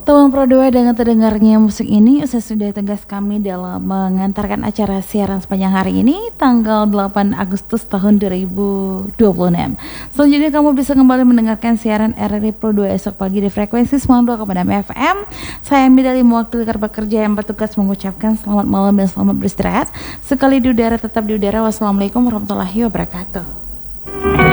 Tolong Pro2 dengan terdengarnya musik ini, sudah tugas kami dalam mengantarkan acara siaran sepanjang hari ini, tanggal 8 Agustus tahun 2026. Selanjutnya kamu bisa kembali mendengarkan siaran RRI Pro2 esok pagi di frekuensi 92,6 FM. Saya Midali mewakili rekan bekerja yang bertugas mengucapkan selamat malam dan selamat beristirahat. Sekali di udara tetap di udara. Wassalamualaikum warahmatullahi wabarakatuh.